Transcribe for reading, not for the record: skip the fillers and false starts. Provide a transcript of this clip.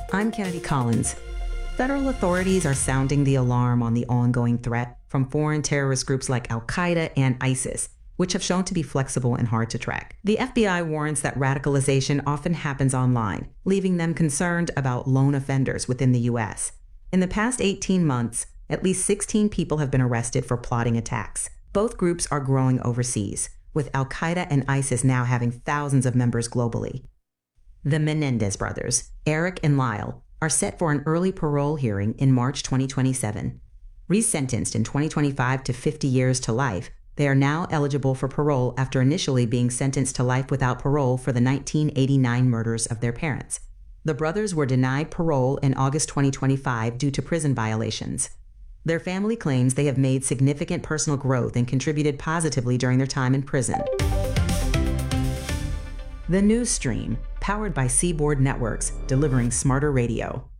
I'm Kennedy Collins. Federal authorities are sounding the alarm on the ongoing threat from foreign terrorist groups like Al-Qaeda and ISIS, which have shown to be flexible and hard to track. The FBI warns that radicalization often happens online, leaving them concerned about lone offenders within the U.S. In the past 18 months, at least 16 people have been arrested for plotting attacks. Both groups are growing overseas, with Al-Qaeda and ISIS now having thousands of members globally. The Menendez brothers, Eric and Lyle, are set for an early parole hearing in March 2027. Resentenced in 2025 to 50 years to life, they are now eligible for parole after initially being sentenced to life without parole for the 1989 murders of their parents. The brothers were denied parole in August 2025 due to prison violations. Their family claims they have made significant personal growth and contributed positively during their time in prison. The News Stream, powered by Seaboard Networks, delivering smarter radio.